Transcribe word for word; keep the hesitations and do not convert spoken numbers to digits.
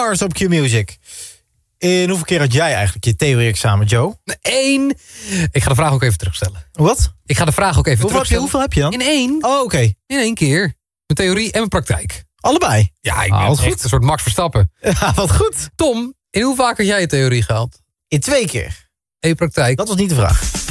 Mars op Q-Music. In hoeveel keer had jij eigenlijk je theorie-examen, Joe? Eén. Ik ga de vraag ook even terugstellen. Wat? Ik ga de vraag ook even Hoeveel heb je, terugstellen. hoeveel heb je dan? In één. Oh, oké. Okay. In één keer. Mijn theorie en mijn praktijk. Allebei? Ja, ik ah, ben wat echt goed. een soort Max Verstappen. Ja, wat goed. Tom, in hoe vaak had jij je theorie gehaald? In twee keer. En je praktijk? Dat was niet de vraag.